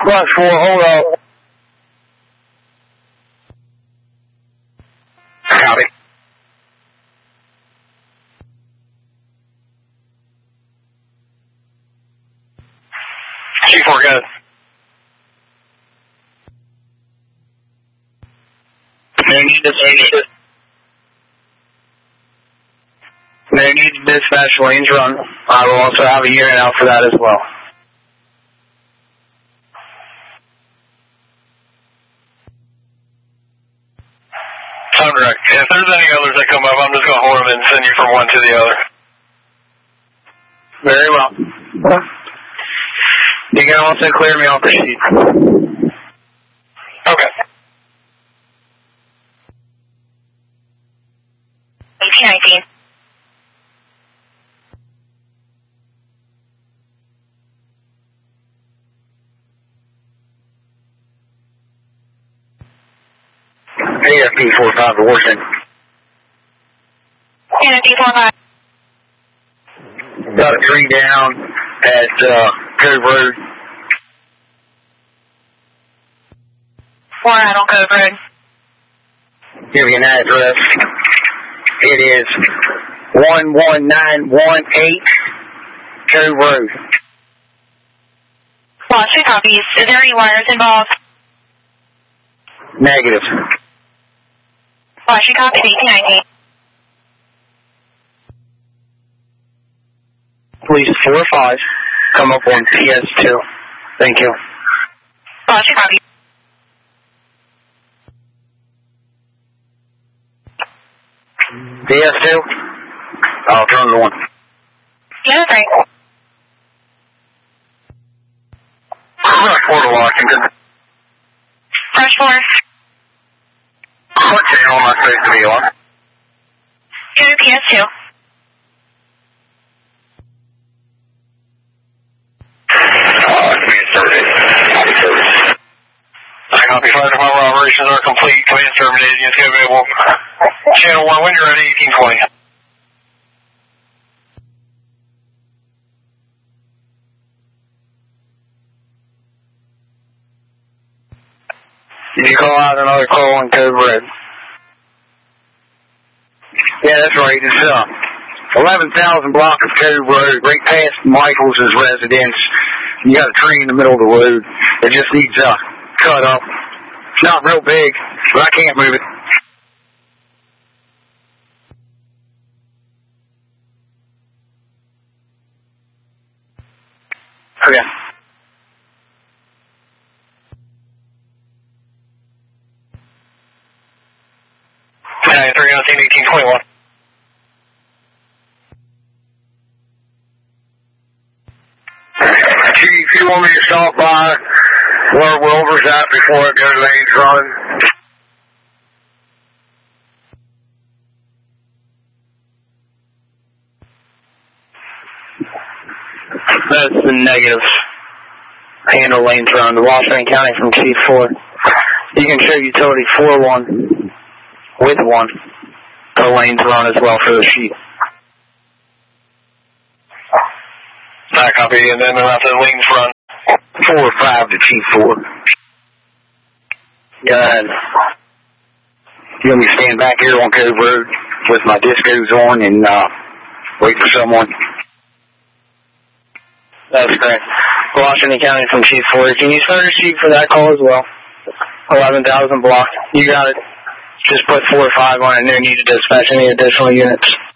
+4, hold up. Copy. Chief 4, go ahead. They need to dispatch lanes run. I will also have a unit out for that as well. Time direct. If there's any others that come up, I'm just going to hold them and send you from one to the other. Very well. You can also clear me off the sheet. Okay. 1819. AFP 45 to Washington. AFP 45. Got a 3 down at Cove Road. 4 out on Cove Road. Give you an address. It is 11918 Cove Road. Lost 2 copies. Is there any wires involved? Negative. Lost 2 copies. 1819. Police 45. Come up on PS2. Thank you. Lost 2 copies. PS2? I'll turn it on. Yeah, that's right. Rush 4 to Washington. Rush 4. What channel am I supposed to be on? Go to PS2. I copy. Fire department operations are complete. Command terminated. Units go available. Channel 1, when you're ready, 1820. Did you call out another call on Cove Road? Yeah, that's right. It's 11,000 block of Cove Road, right past Michaels' residence. You got a tree in the middle of the road. It just needs cut up. It's not real big, but I can't move it. Okay. Okay, 319, 1821. Chief, you want me to stop by where Wilbur's at before it goes lanes running? That's the negative. Handle lanes run to Washington County from Chief 4. You can show utility 4-1 with 1. The lanes run as well for the sheet. I copy, and then after the lanes run. 4-5 to Chief 4. Go ahead. You want me to stand back here on Cove Road with my discos on and wait for someone? That's correct. Washington County from Chief 4. Can you start a sheet for that call as well? 11,000 block. You got it. Just put 4 or 5 on it. No need to dispatch any additional units.